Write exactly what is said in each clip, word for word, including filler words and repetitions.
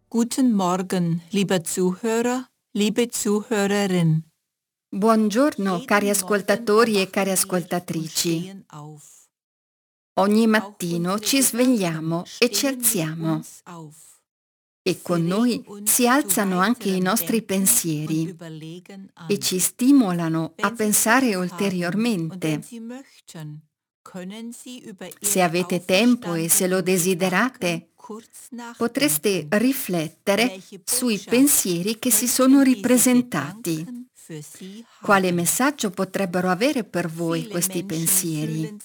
Guten Morgen, lieber Zuhörer, liebe Zuhörerin. Buongiorno cari ascoltatori e cari ascoltatrici. Ogni mattino ci svegliamo e ci alziamo e con noi si alzano anche i nostri pensieri e ci stimolano a pensare ulteriormente. Se avete tempo e se lo desiderate, potreste riflettere sui pensieri che si sono ripresentati. Quale messaggio potrebbero avere per voi questi pensieri?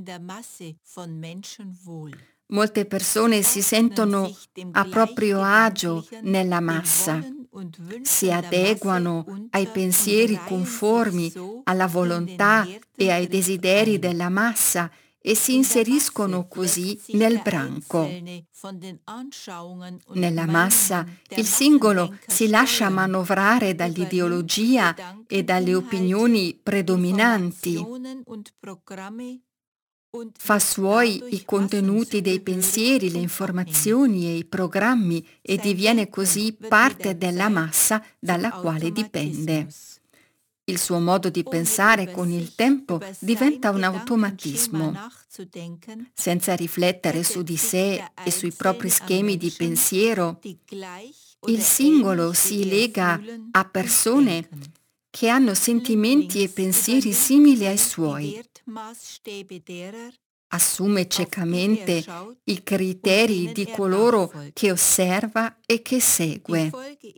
Molte persone si sentono a proprio agio nella massa, si adeguano ai pensieri conformi alla volontà e ai desideri della massa e si inseriscono così nel branco. Nella massa il singolo si lascia manovrare dall'ideologia e dalle opinioni predominanti. Fa suoi i contenuti dei pensieri, le informazioni e i programmi e diviene così parte della massa dalla quale dipende. Il suo modo di pensare con il tempo diventa un automatismo. Senza riflettere su di sé e sui propri schemi di pensiero, il singolo si lega a persone che hanno sentimenti e pensieri simili ai suoi. Assume ciecamente i criteri di coloro che osserva e che segue.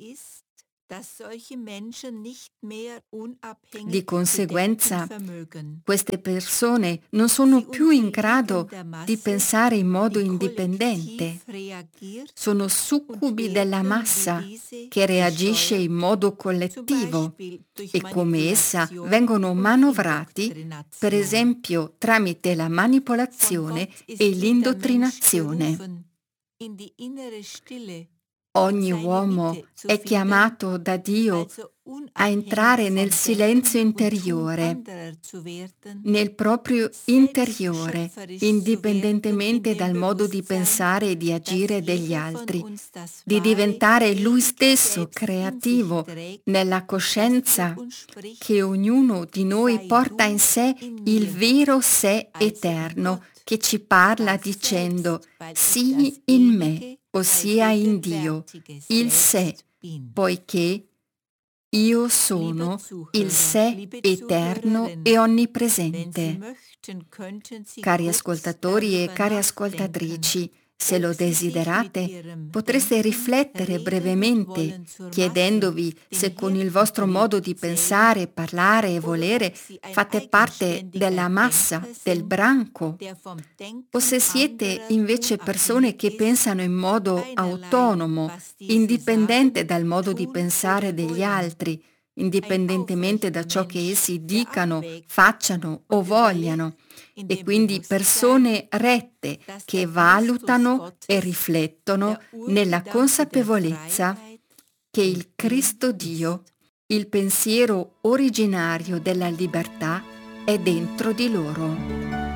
Di conseguenza, queste persone non sono più in grado di pensare in modo indipendente. Sono succubi della massa che reagisce in modo collettivo e come essa vengono manovrati, per esempio tramite la manipolazione e l'indottrinazione. Ogni uomo è chiamato da Dio a entrare nel silenzio interiore, nel proprio interiore, indipendentemente dal modo di pensare e di agire degli altri, di diventare lui stesso creativo nella coscienza che ognuno di noi porta in sé il vero sé eterno che ci parla dicendo «Sii in me», ossia in Dio, il sé, poiché io sono il sé eterno e onnipresente. Cari ascoltatori e care ascoltatrici, se lo desiderate, potreste riflettere brevemente, chiedendovi se con il vostro modo di pensare, parlare e volere fate parte della massa, del branco, o se siete invece persone che pensano in modo autonomo, indipendente dal modo di pensare degli altri, indipendentemente da ciò che essi dicano, facciano o vogliano, e quindi persone rette che valutano e riflettono nella consapevolezza che il Cristo Dio, il pensiero originario della libertà, è dentro di loro.